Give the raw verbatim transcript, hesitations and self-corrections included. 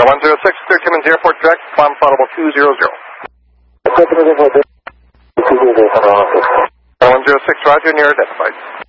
one zero six, clear Timmins Airport direct, climb audible two zero zero. one zero six, roger, near identified.